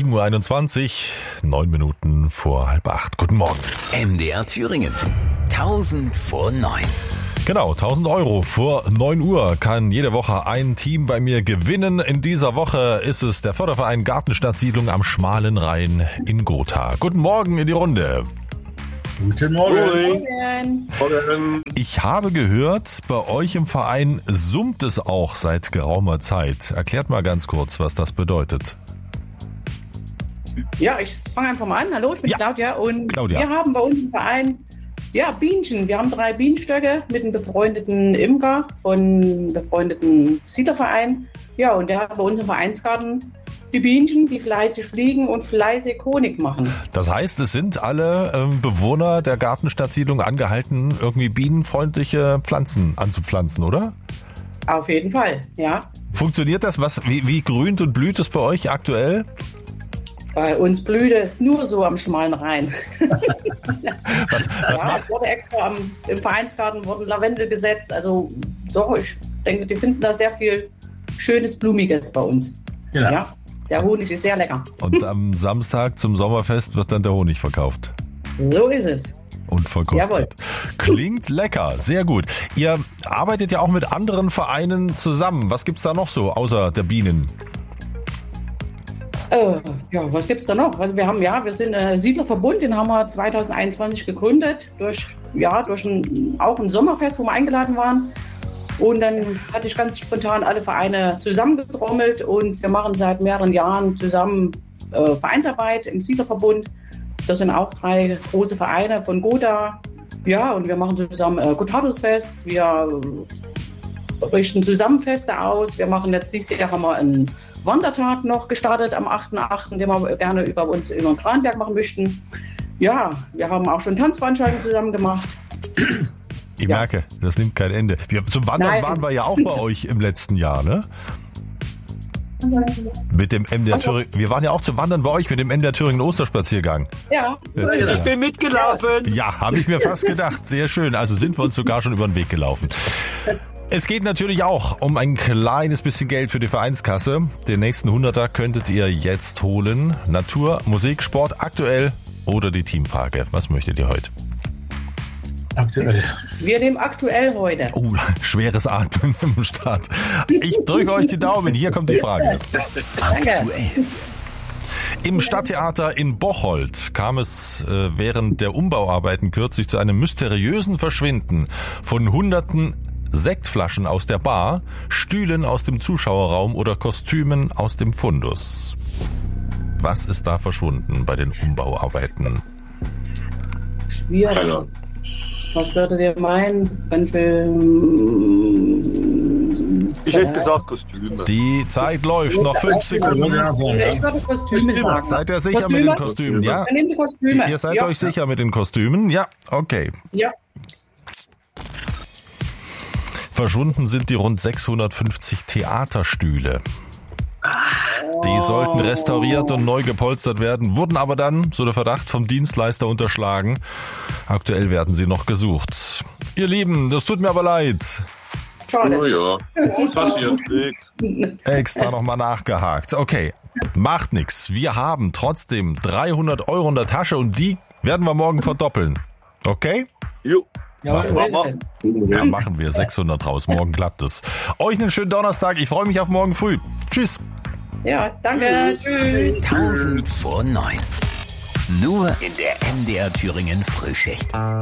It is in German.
7:21 Uhr, 9 Minuten vor 7:30. Guten Morgen. MDR Thüringen. 1000 vor 9. Genau, 1.000 Euro vor 9 Uhr kann jede Woche ein Team bei mir gewinnen. In dieser Woche ist es der Förderverein Gartenstadtsiedlung am Schmalen Rhein in Gotha. Guten Morgen in die Runde. Guten Morgen. Morgen. Ich habe gehört, bei euch im Verein summt es auch seit geraumer Zeit. Erklärt mal ganz kurz, was das bedeutet. Ja, ich fange einfach mal an. Hallo, ich bin Claudia und Claudia. Wir haben bei uns im Verein Bienchen. Wir haben 3 Bienenstöcke mit einem befreundeten Imker von einem befreundeten Siedlerverein. Ja, und der hat bei uns im Vereinsgarten die Bienchen, die fleißig fliegen und fleißig Honig machen. Das heißt, es sind alle Bewohner der Gartenstadtsiedlung angehalten, irgendwie bienenfreundliche Pflanzen anzupflanzen, oder? Auf jeden Fall, ja. Funktioniert das? Wie grünt und blüht es bei euch aktuell? Bei uns blüht es nur so am Schmalen Rhein. Was Es wurde extra im Vereinsgarten wurden Lavendel gesetzt. Also doch, ich denke, die finden da sehr viel schönes, blumiges bei uns. Genau. Ja, der Honig ist sehr lecker. Und am Samstag zum Sommerfest wird dann der Honig verkauft So ist es. und verkostet. Jawohl. Klingt lecker, sehr gut. Ihr arbeitet ja auch mit anderen Vereinen zusammen. Was gibt's da noch so außer der Bienen? Was gibt's da noch? Also wir sind Siedlerverbund, den haben wir 2021 gegründet durch auch ein Sommerfest, wo wir eingeladen waren. Und dann hatte ich ganz spontan alle Vereine zusammengetrommelt und wir machen seit mehreren Jahren zusammen Vereinsarbeit im Siedlerverbund. Das sind auch 3 große Vereine von Gotha. Ja, und wir machen zusammen Gotthardusfest, wir richten zusammen Feste aus. Wir machen jetzt dieses Jahr haben wir einen Wandertag noch gestartet am 8.8., den wir gerne über den Kranberg machen möchten. Ja, wir haben auch schon Tanzveranstaltungen zusammen gemacht. Ich merke, das nimmt kein Ende. Zum Wandern waren wir ja auch bei euch im letzten Jahr, ne? Mit dem MDR Thüringen. Wir waren ja auch zum Wandern bei euch mit dem MDR Thüringen Osterspaziergang. Ja, so ist es. Ich bin mitgelaufen. Ja, habe ich mir fast gedacht. Sehr schön. Also sind wir uns sogar schon über den Weg gelaufen. Es geht natürlich auch um ein kleines bisschen Geld für die Vereinskasse. Den nächsten 100er könntet ihr jetzt holen. Natur, Musik, Sport, aktuell oder die Teamfrage. Was möchtet ihr heute? Aktuell. Wir nehmen aktuell heute. Oh, schweres Atmen im Start. Ich drücke euch die Daumen. Hier kommt die Frage. Aktuell. Im Stadttheater in Bocholt kam es während der Umbauarbeiten kürzlich zu einem mysteriösen Verschwinden von Hunderten Sektflaschen aus der Bar, Stühlen aus dem Zuschauerraum oder Kostümen aus dem Fundus. Was ist da verschwunden bei den Umbauarbeiten? Schwierig. Was würdet ihr meinen? Ich hätte gesagt Kostüme. Die Zeit läuft, noch 5 Sekunden. Ich würde Kostüme sagen. Seid ihr sicher mit den Kostümen? Ja? Wir nehmen die Kostüme. Ihr seid euch sicher mit den Kostümen? Ja, okay. Ja. Verschwunden sind die rund 650 Theaterstühle. Die sollten restauriert und neu gepolstert werden, wurden aber dann, so der Verdacht, vom Dienstleister unterschlagen. Aktuell werden sie noch gesucht. Ihr Lieben, das tut mir aber leid. Schade. Oh ja, passiert nichts. Extra nochmal nachgehakt. Okay, macht nichts. Wir haben trotzdem 300 Euro in der Tasche und die werden wir morgen verdoppeln. Okay? Jo. Ja, Ja, machen wir 600 raus. Morgen klappt es. Euch einen schönen Donnerstag. Ich freue mich auf morgen früh. Tschüss. Ja, danke. Tschüss. 1000 vor 9. Nur in der MDR Thüringen Frühschicht.